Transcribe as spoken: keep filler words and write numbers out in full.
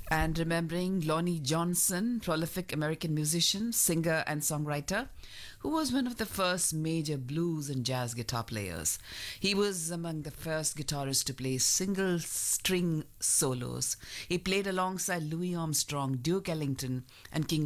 And remembering Lonnie Johnson, prolific American musician, singer, and songwriter, who was one of the first major blues and jazz guitar players. He was among the first guitarists to play single string solos. He played alongside Louis Armstrong, Duke Ellington, and King